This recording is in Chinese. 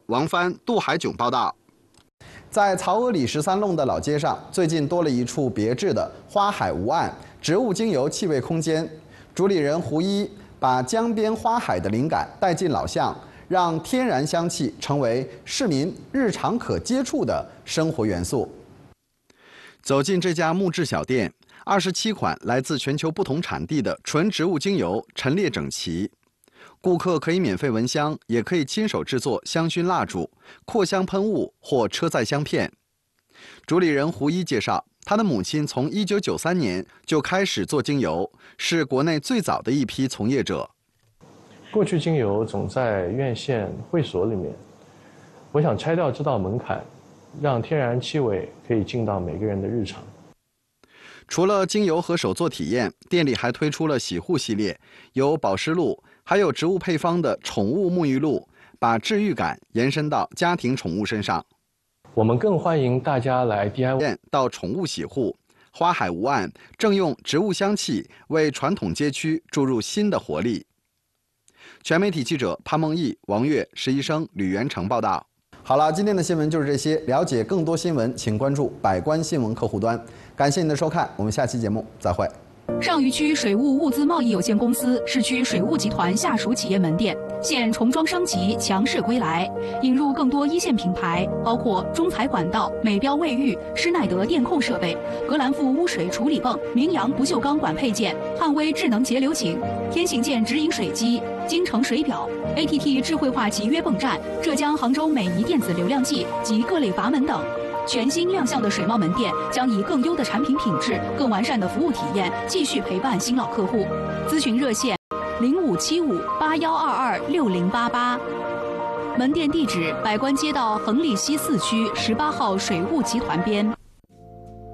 王帆、杜海炯报道。在曹娥里13弄的老街上，最近多了一处别致的花海无岸植物精油气味空间。主理人胡一把江边花海的灵感带进老巷，让天然香气成为市民日常可接触的生活元素。走进这家木质小店，27款来自全球不同产地的纯植物精油陈列整齐。顾客可以免费闻香，也可以亲手制作香薰蜡烛、扩香喷雾或车载香片。主理人胡一介绍，他的母亲从1993年就开始做精油，是国内最早的一批从业者。 过去精油总在院线会所里面，我想拆掉这道门槛，让天然气味可以进到每个人的日常。 除了精油和手作体验，店里还推出了洗护系列，有保湿露，还有植物配方的宠物沐浴露，把治愈感延伸到家庭宠物身上。 我们更欢迎大家来 DIY 到宠物洗护。花海无岸正用植物香气为传统街区注入新的活力。全媒体记者潘梦毅、王悦、石医生、吕元成报道。好了，今天的新闻就是这些。了解更多新闻，请关注百官新闻客户端。感谢您的收看，我们下期节目再会。 上虞区水务物资贸易有限公司市区水务集团下属企业门店现重装升级，强势归来，引入更多一线品牌，包括中材管道、美标卫浴、施耐德电控设备、格兰富污水处理泵、明阳不锈钢管配件、汉威智能节流井、天行健直饮水机、京城水表、ATT 智慧化集约泵站、浙江杭州美仪电子流量计及各类阀门等。全新亮相的水贸门店将以更优的产品品质、更完善的服务体验，继续陪伴新老客户。咨询热线：057581226088。门店地址：百官街道恒利西4区18号水务集团边。